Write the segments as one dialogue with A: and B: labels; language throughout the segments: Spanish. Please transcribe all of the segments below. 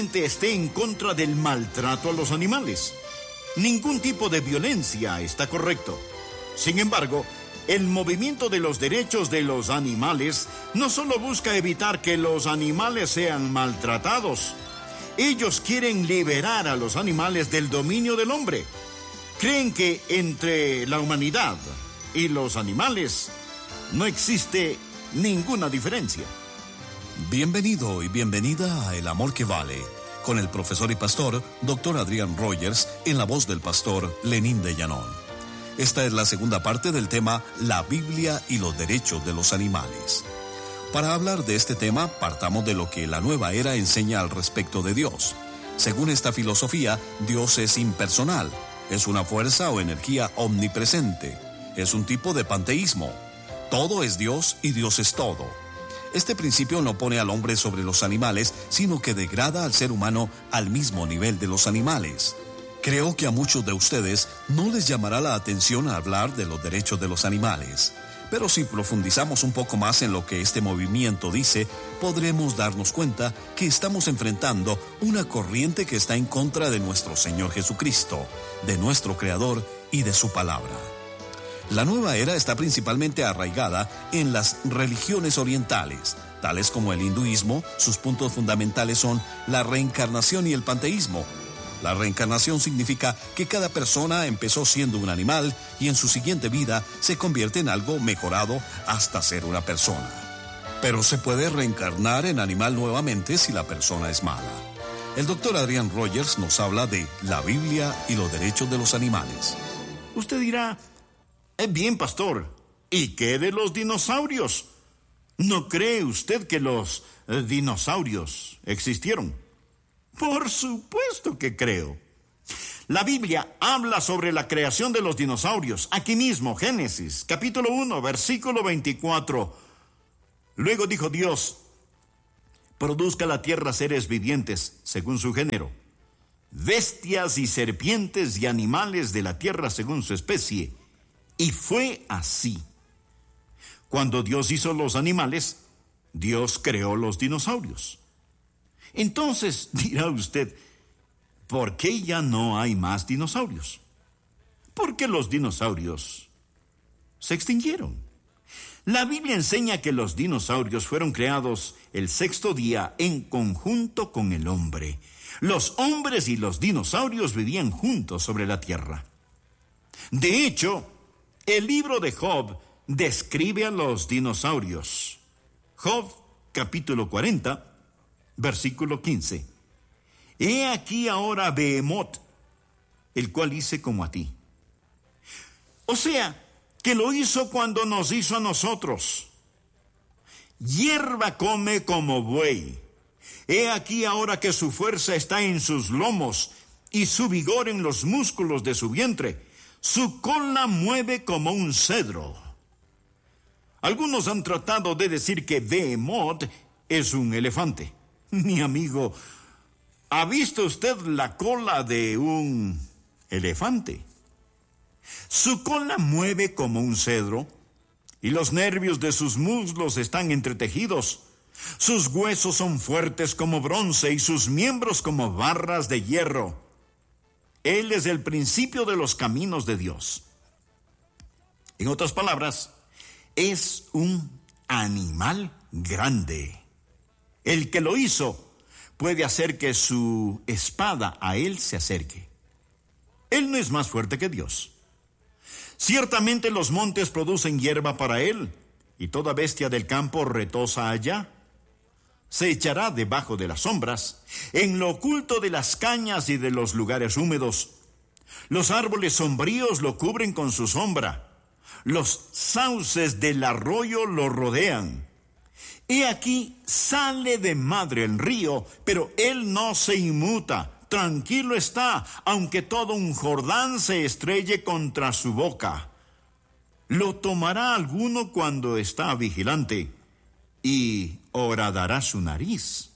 A: esté en contra del maltrato a los animales. Ningún tipo de violencia está correcto. Sin embargo, el movimiento de los derechos de los animales no solo busca evitar que los animales sean maltratados. Ellos quieren liberar a los animales del dominio del hombre. Creen que entre la humanidad y los animales no existe ninguna diferencia.
B: Bienvenido y bienvenida a El Amor que Vale, con el profesor y pastor Dr. Adrián Rogers, en la voz del pastor Lenín de Llanón. Esta es la segunda parte del tema La Biblia y los derechos de los animales. Para hablar de este tema, partamos de lo que la nueva era enseña al respecto de Dios. Según esta filosofía, Dios es impersonal, es una fuerza o energía omnipresente, es un tipo de panteísmo. Todo es Dios y Dios es todo. Este principio no pone al hombre sobre los animales, sino que degrada al ser humano al mismo nivel de los animales. Creo que a muchos de ustedes no les llamará la atención hablar de los derechos de los animales. Pero si profundizamos un poco más en lo que este movimiento dice, podremos darnos cuenta que estamos enfrentando una corriente que está en contra de nuestro Señor Jesucristo, de nuestro Creador y de su palabra. La nueva era está principalmente arraigada en las religiones orientales, tales como el hinduismo. Sus puntos fundamentales son la reencarnación y el panteísmo. La reencarnación significa que cada persona empezó siendo un animal y en su siguiente vida se convierte en algo mejorado hasta ser una persona. Pero se puede reencarnar en animal nuevamente si la persona es mala. El doctor Adrián Rogers nos habla de la Biblia y los derechos de los animales.
A: Usted dirá: bien, pastor, ¿y qué de los dinosaurios? ¿No cree usted que los dinosaurios existieron? Por supuesto que creo. La Biblia habla sobre la creación de los dinosaurios. Aquí mismo, Génesis, capítulo 1, versículo 24. Luego dijo Dios: produzca la tierra seres vivientes según su género, bestias y serpientes y animales de la tierra según su especie. Y fue así. Cuando Dios hizo los animales, Dios creó los dinosaurios. Entonces dirá usted: ¿por qué ya no hay más dinosaurios? Porque los dinosaurios se extinguieron. La Biblia enseña que los dinosaurios fueron creados el sexto día en conjunto con el hombre. Los hombres y los dinosaurios vivían juntos sobre la tierra. De hecho, el libro de Job describe a los dinosaurios. Job, capítulo 40, versículo 15. He aquí ahora Behemoth, el cual hice como a ti. O sea, que lo hizo cuando nos hizo a nosotros. Hierba come como buey. He aquí ahora que su fuerza está en sus lomos y su vigor en los músculos de su vientre. Su cola mueve como un cedro. Algunos han tratado de decir que Behemoth es un elefante. Mi amigo, ¿ha visto usted la cola de un elefante? Su cola mueve como un cedro y los nervios de sus muslos están entretejidos. Sus huesos son fuertes como bronce y sus miembros como barras de hierro. Él es el principio de los caminos de Dios. En otras palabras, es un animal grande. El que lo hizo puede hacer que su espada a él se acerque. Él no es más fuerte que Dios. Ciertamente los montes producen hierba para él, y toda bestia del campo retosa allá. Se echará debajo de las sombras, en lo oculto de las cañas y de los lugares húmedos. Los árboles sombríos lo cubren con su sombra. Los sauces del arroyo lo rodean. He aquí sale de madre el río, pero él no se inmuta. Tranquilo está, aunque todo un Jordán se estrelle contra su boca. Lo tomará alguno cuando está vigilante, y horadará su nariz.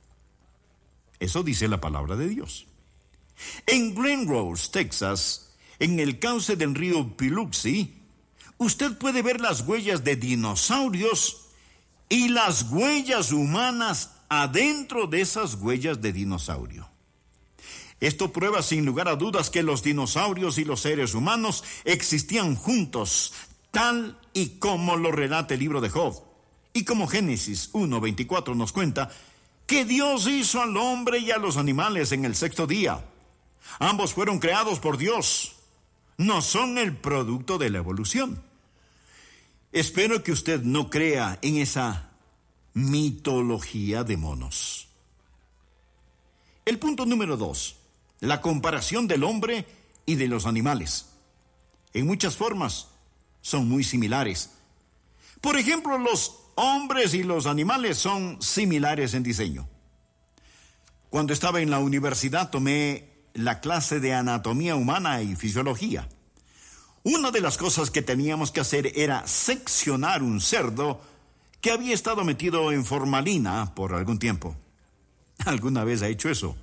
A: Eso dice la palabra de Dios. En Glen Rose, Texas, en el cauce del río Biloxi, usted puede ver las huellas de dinosaurios y las huellas humanas adentro de esas huellas de dinosaurio. Esto prueba sin lugar a dudas que los dinosaurios y los seres humanos existían juntos, tal y como lo relata el libro de Job. Y como Génesis 1:24 nos cuenta que Dios hizo al hombre y a los animales en el sexto día. Ambos fueron creados por Dios. No son el producto de la evolución. Espero que usted no crea en esa mitología de monos. El punto número 2. La comparación del hombre y de los animales. En muchas formas son muy similares. Por ejemplo, los hombres y los animales son similares en diseño. Cuando estaba en la universidad tomé la clase de anatomía humana y fisiología. Una de las cosas que teníamos que hacer era seccionar un cerdo que había estado metido en formalina por algún tiempo. ¿Alguna vez ha hecho eso?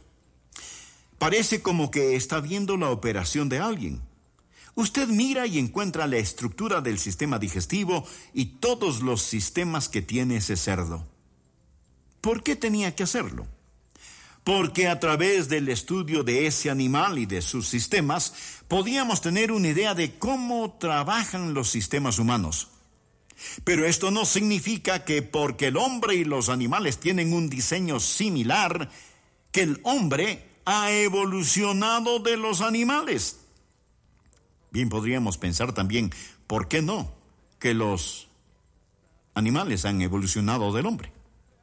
A: Parece como que está viendo la operación de alguien. Usted mira y encuentra la estructura del sistema digestivo y todos los sistemas que tiene ese cerdo. ¿Por qué tenía que hacerlo? Porque a través del estudio de ese animal y de sus sistemas, podíamos tener una idea de cómo trabajan los sistemas humanos. Pero esto no significa que porque el hombre y los animales tienen un diseño similar, que el hombre ha evolucionado de los animales. Bien, podríamos pensar también, ¿por qué no? Que los animales han evolucionado del hombre.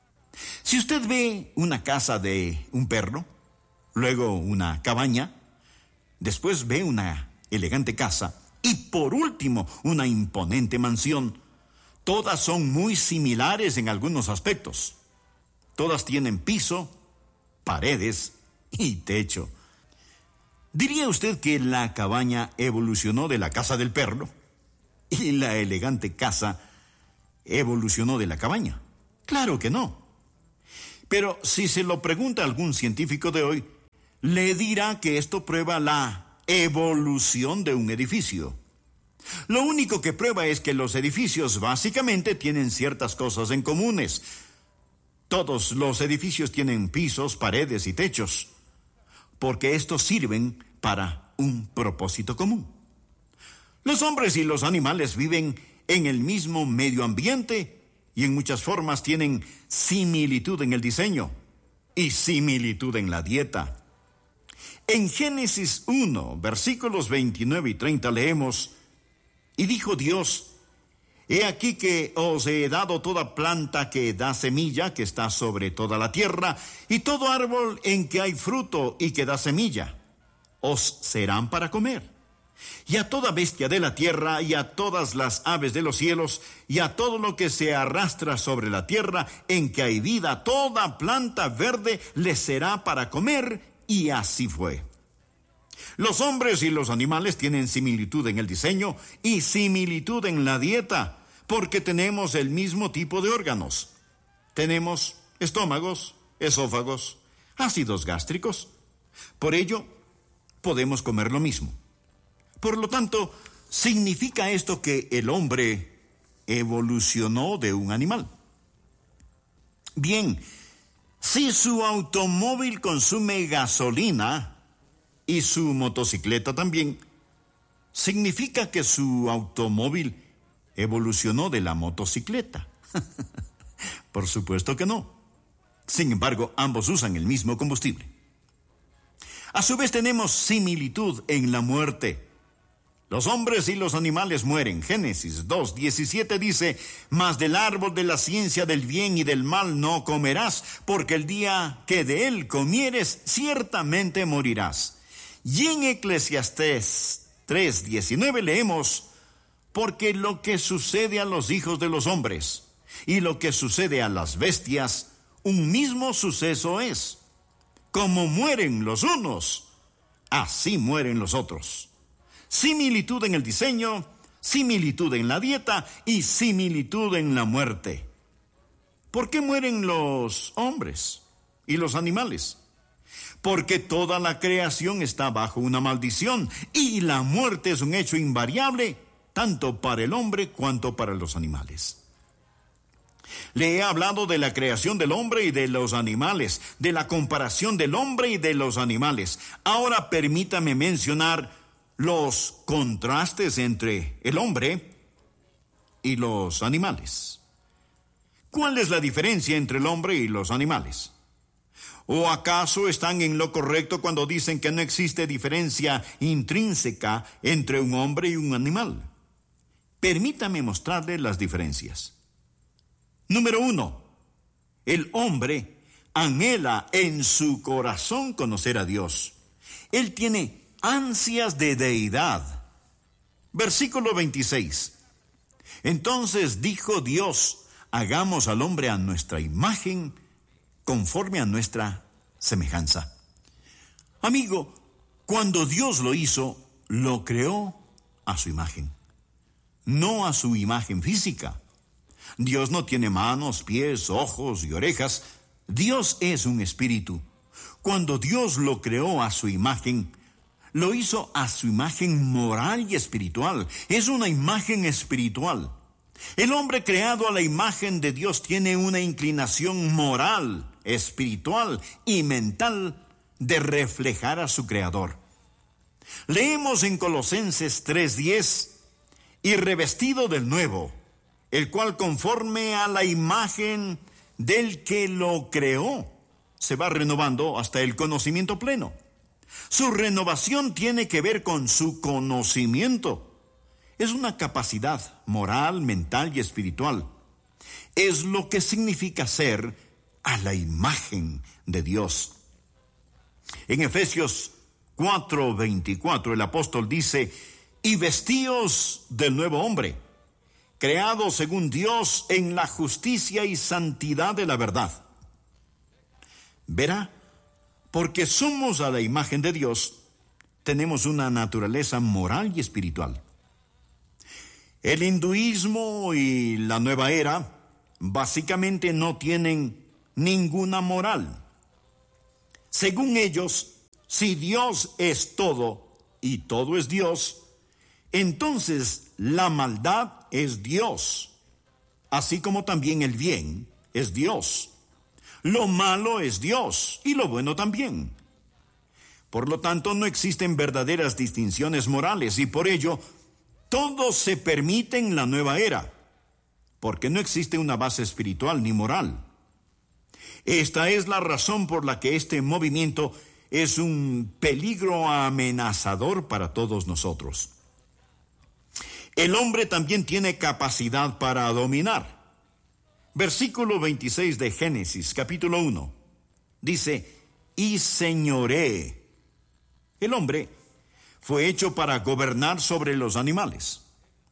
A: Si usted ve una casa de un perro, luego una cabaña, después ve una elegante casa y por último una imponente mansión, todas son muy similares en algunos aspectos. Todas tienen piso, paredes y techo. ¿Diría usted que la cabaña evolucionó de la casa del perro y la elegante casa evolucionó de la cabaña? Claro que no. Pero si se lo pregunta a algún científico de hoy, le dirá que esto prueba la evolución de un edificio. Lo único que prueba es que los edificios básicamente tienen ciertas cosas en comunes. Todos los edificios tienen pisos, paredes y techos, porque estos sirven para un propósito común. Los hombres y los animales viven en el mismo medio ambiente y en muchas formas tienen similitud en el diseño y similitud en la dieta. En Génesis 1, versículos 29 y 30 leemos: Y dijo Dios: He aquí que os he dado toda planta que da semilla, que está sobre toda la tierra, y todo árbol en que hay fruto y que da semilla, os serán para comer. Y a toda bestia de la tierra, y a todas las aves de los cielos, y a todo lo que se arrastra sobre la tierra, en que hay vida, toda planta verde les será para comer, y así fue. Los hombres y los animales tienen similitud en el diseño y similitud en la dieta, porque tenemos el mismo tipo de órganos. Tenemos estómagos, esófagos, ácidos gástricos. Por ello, podemos comer lo mismo. Por lo tanto, ¿significa esto que el hombre evolucionó de un animal? Bien, si su automóvil consume gasolina y su motocicleta también, ¿significa que su automóvil evolucionó de la motocicleta? Por supuesto que no. Sin embargo, ambos usan el mismo combustible. A su vez tenemos similitud en la muerte. Los hombres y los animales mueren. Génesis 2:17 dice: Mas del árbol de la ciencia del bien y del mal no comerás, porque el día que de él comieres, ciertamente morirás. Y en Eclesiastés 3:19 leemos: Porque lo que sucede a los hijos de los hombres y lo que sucede a las bestias, un mismo suceso es. Como mueren los unos, así mueren los otros. Similitud en el diseño, similitud en la dieta y similitud en la muerte. ¿Por qué mueren los hombres y los animales? Porque toda la creación está bajo una maldición y la muerte es un hecho invariable tanto para el hombre cuanto para los animales. Le he hablado de la creación del hombre y de los animales, de la comparación del hombre y de los animales. Ahora permítame mencionar los contrastes entre el hombre y los animales. ¿Cuál es la diferencia entre el hombre y los animales? ¿O acaso están en lo correcto cuando dicen que no existe diferencia intrínseca entre un hombre y un animal? Permítame mostrarle las diferencias. Número 1. El hombre anhela en su corazón conocer a Dios. Él tiene ansias de deidad. Versículo 26. Entonces dijo Dios: hagamos al hombre a nuestra imagen, conforme a nuestra semejanza. Amigo, cuando Dios lo hizo, lo creó a su imagen, no a su imagen física. Dios no tiene manos, pies, ojos y orejas. Dios es un espíritu. Cuando Dios lo creó a su imagen, lo hizo a su imagen moral y espiritual. Es una imagen espiritual. El hombre creado a la imagen de Dios tiene una inclinación moral, espiritual y mental de reflejar a su Creador. Leemos en Colosenses 3:10: y revestido del nuevo, el cual conforme a la imagen del que lo creó, se va renovando hasta el conocimiento pleno. Su renovación tiene que ver con su conocimiento. Es una capacidad moral, mental y espiritual. Es lo que significa ser a la imagen de Dios. En Efesios 4:24 el apóstol dice: y vestíos del nuevo hombre, creado según Dios en la justicia y santidad de la verdad. Verá, porque somos a la imagen de Dios, tenemos una naturaleza moral y espiritual. El hinduismo y la nueva era básicamente no tienen ninguna moral. Según ellos, si Dios es todo y todo es Dios, entonces la maldad es Dios, así como también el bien es Dios. Lo malo es Dios y lo bueno también. Por lo tanto, no existen verdaderas distinciones morales y por ello todo se permite en la nueva era, porque no existe una base espiritual ni moral. Esta es la razón por la que este movimiento es un peligro amenazador para todos nosotros. El hombre también tiene capacidad para dominar. Versículo 26 de Génesis, capítulo 1, dice: y señoree. El hombre fue hecho para gobernar sobre los animales.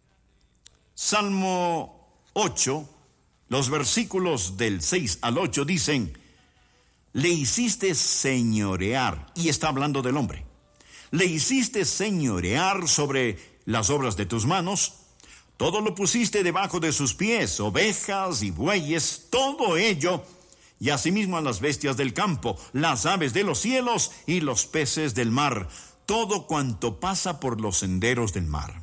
A: Salmo 8, los versículos del 6 al 8 dicen: le hiciste señorear, y está hablando del hombre. Le hiciste señorear sobre las obras de tus manos, todo lo pusiste debajo de sus pies, ovejas y bueyes, todo ello, y asimismo a las bestias del campo, las aves de los cielos y los peces del mar, todo cuanto pasa por los senderos del mar.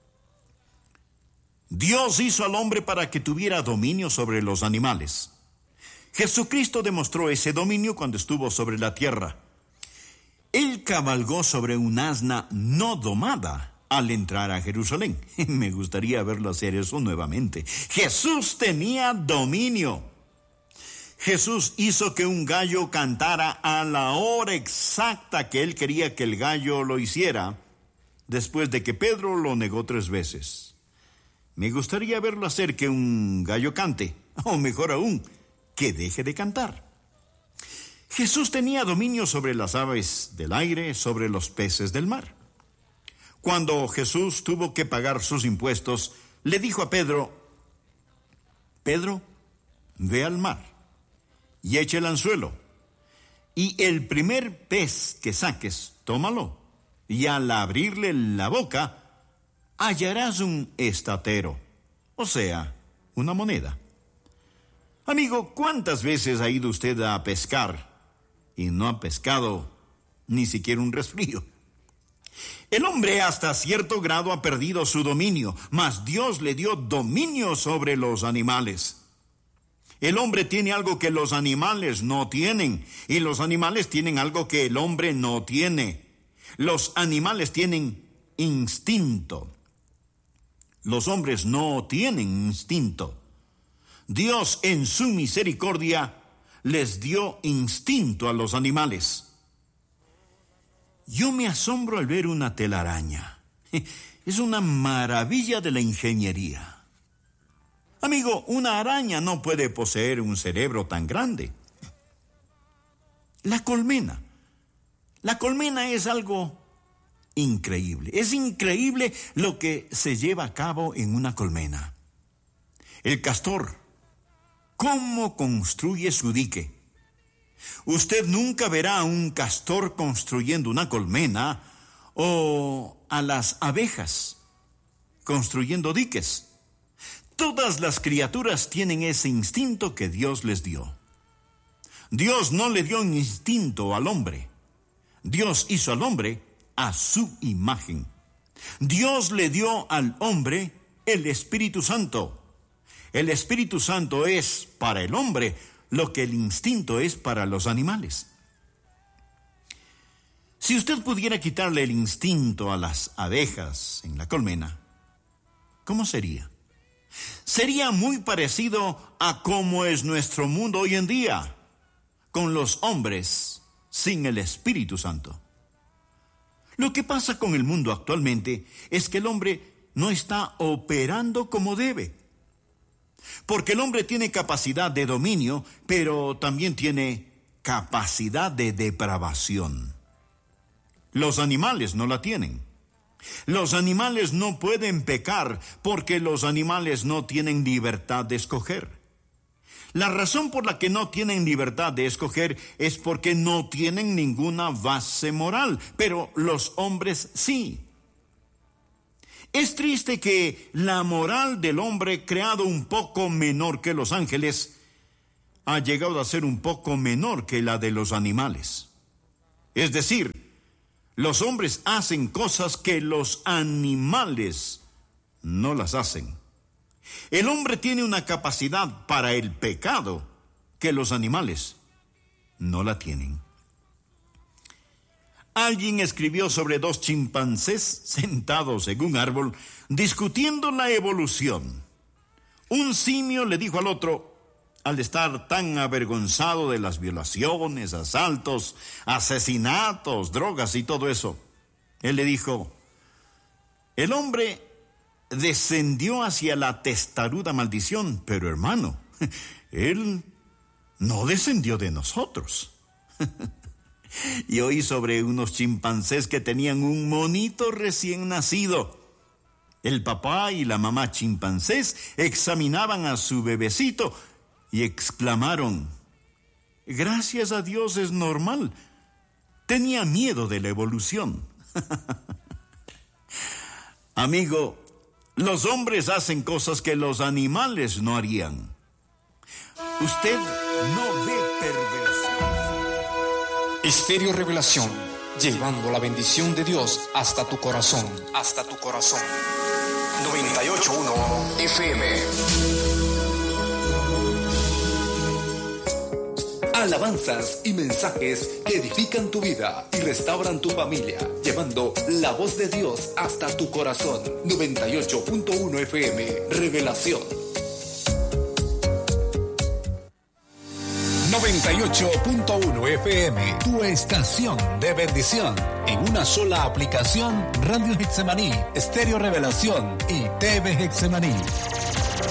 A: Dios hizo al hombre para que tuviera dominio sobre los animales. Jesucristo demostró ese dominio cuando estuvo sobre la tierra. Él cabalgó sobre un asna no domada al entrar a Jerusalén. Me gustaría verlo hacer eso nuevamente. Jesús tenía dominio. Jesús hizo que un gallo cantara a la hora exacta que él quería que el gallo lo hiciera, después de que Pedro lo negó 3 veces. Me gustaría verlo hacer que un gallo cante, o mejor aún, que deje de cantar. Jesús tenía dominio sobre las aves del aire, sobre los peces del mar. Cuando Jesús tuvo que pagar sus impuestos, le dijo a Pedro: Pedro, ve al mar y echa el anzuelo, y el primer pez que saques, tómalo, y al abrirle la boca, hallarás un estatero, o sea, una moneda. Amigo, ¿cuántas veces ha ido usted a pescar y no ha pescado ni siquiera un resfrío? El hombre hasta cierto grado ha perdido su dominio, mas Dios le dio dominio sobre los animales. El hombre tiene algo que los animales no tienen, y los animales tienen algo que el hombre no tiene. Los animales tienen instinto. Los hombres no tienen instinto. Dios, en su misericordia, les dio instinto a los animales. Yo me asombro al ver una telaraña. Es una maravilla de la ingeniería. Amigo, una araña no puede poseer un cerebro tan grande. La colmena es algo increíble. Es increíble lo que se lleva a cabo en una colmena. El castor, ¿cómo construye su dique? Usted nunca verá a un castor construyendo una colmena o a las abejas construyendo diques. Todas las criaturas tienen ese instinto que Dios les dio. Dios no le dio un instinto al hombre. Dios hizo al hombre a su imagen. Dios le dio al hombre el Espíritu Santo. El Espíritu Santo es para el hombre lo que el instinto es para los animales. Si usted pudiera quitarle el instinto a las abejas en la colmena, ¿cómo sería? Sería muy parecido a cómo es nuestro mundo hoy en día, con los hombres sin el Espíritu Santo. Lo que pasa con el mundo actualmente es que el hombre no está operando como debe. Porque el hombre tiene capacidad de dominio, pero también tiene capacidad de depravación. Los animales no la tienen. Los animales no pueden pecar porque los animales no tienen libertad de escoger. La razón por la que no tienen libertad de escoger es porque no tienen ninguna base moral, pero los hombres sí. Es triste que la moral del hombre, creado un poco menor que los ángeles, ha llegado a ser un poco menor que la de los animales. Es decir, los hombres hacen cosas que los animales no las hacen. El hombre tiene una capacidad para el pecado que los animales no la tienen. Alguien escribió sobre dos chimpancés sentados en un árbol discutiendo la evolución. Un simio le dijo al otro, al estar tan avergonzado de las violaciones, asaltos, asesinatos, drogas y todo eso, él le dijo, el hombre descendió hacia la testaruda maldición, pero hermano, él no descendió de nosotros. Y oí sobre unos chimpancés que tenían un monito recién nacido. El papá y la mamá chimpancés examinaban a su bebecito y exclamaron, gracias a Dios es normal. Tenía miedo de la evolución. Amigo, los hombres hacen cosas que los animales no harían. Usted no ve perversión.
C: Estéreo Revelación, llevando la bendición de Dios hasta tu corazón. Hasta tu corazón. 98.1 FM. Alabanzas y mensajes que edifican tu vida y restauran tu familia, llevando la voz de Dios hasta tu corazón. 98.1 FM, Revelación.
B: 98.1 FM, tu estación de bendición. En una sola aplicación, Radio Getsemaní, Estéreo Revelación y TV Getsemaní.